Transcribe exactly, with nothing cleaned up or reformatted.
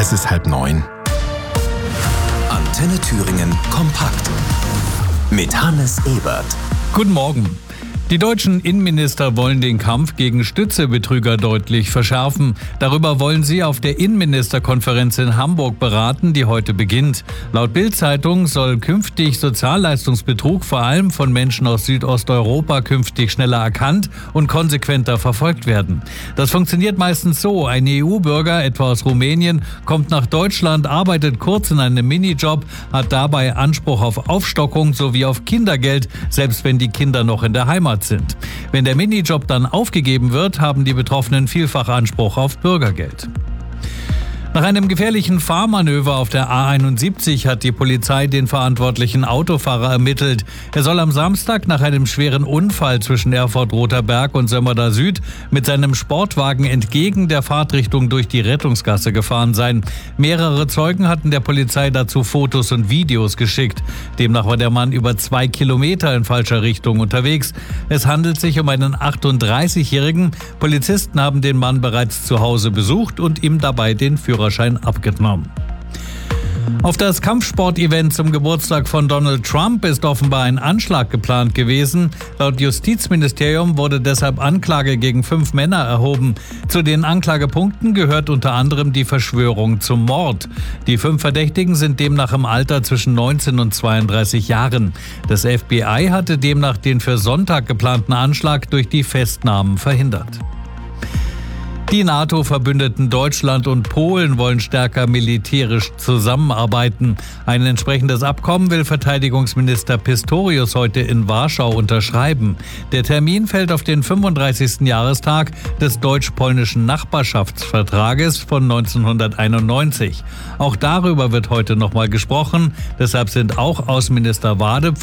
Es ist halb neun. Antenne Thüringen kompakt mit Hannes Ebert. Guten Morgen. Die deutschen Innenminister wollen den Kampf gegen Stützebetrüger deutlich verschärfen. Darüber wollen sie auf der Innenministerkonferenz in Hamburg beraten, die heute beginnt. Laut Bild-Zeitung soll künftig Sozialleistungsbetrug vor allem von Menschen aus Südosteuropa künftig schneller erkannt und konsequenter verfolgt werden. Das funktioniert meistens so: Ein E U-Bürger, etwa aus Rumänien, kommt nach Deutschland, arbeitet kurz in einem Minijob, hat dabei Anspruch auf Aufstockung sowie auf Kindergeld, selbst wenn die Kinder noch in der Heimat sind. Wenn der Minijob dann aufgegeben wird, haben die Betroffenen vielfach Anspruch auf Bürgergeld. Nach einem gefährlichen Fahrmanöver auf der A einundsiebzig hat die Polizei den verantwortlichen Autofahrer ermittelt. Er soll am Samstag nach einem schweren Unfall zwischen Erfurt-Roter Berg und Sömmerda Süd mit seinem Sportwagen entgegen der Fahrtrichtung durch die Rettungsgasse gefahren sein. Mehrere Zeugen hatten der Polizei dazu Fotos und Videos geschickt. Demnach war der Mann über zwei Kilometer in falscher Richtung unterwegs. Es handelt sich um einen achtunddreißigjährigen. Polizisten haben den Mann bereits zu Hause besucht und ihm dabei den Führerschein abgenommen. Auf das Kampfsport-Event zum Geburtstag von Donald Trump ist offenbar ein Anschlag geplant gewesen. Laut Justizministerium wurde deshalb Anklage gegen fünf Männer erhoben. Zu den Anklagepunkten gehört unter anderem die Verschwörung zum Mord. Die fünf Verdächtigen sind demnach im Alter zwischen neunzehn und zweiunddreißig Jahren. Das F B I hatte demnach den für Sonntag geplanten Anschlag durch die Festnahmen verhindert. Die NATO-Verbündeten Deutschland und Polen wollen stärker militärisch zusammenarbeiten. Ein entsprechendes Abkommen will Verteidigungsminister Pistorius heute in Warschau unterschreiben. Der Termin fällt auf den fünfunddreißigsten Jahrestag des deutsch-polnischen Nachbarschaftsvertrages von neunzehnhunderteinundneunzig. Auch darüber wird heute nochmal gesprochen. Deshalb sind auch Außenminister Wade